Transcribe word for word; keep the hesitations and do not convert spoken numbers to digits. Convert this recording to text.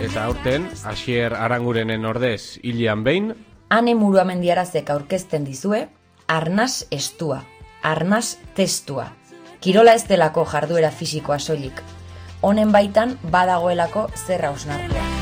Eta aurten, Asier Arangurenen ordez hilian behin, Ane Muruamendiarazek aurkezten dizue, arnas estua, arnas testua. Kirola ez delako jarduera fisikoa soilik. Honen baitan badagoelako zer hausnartua.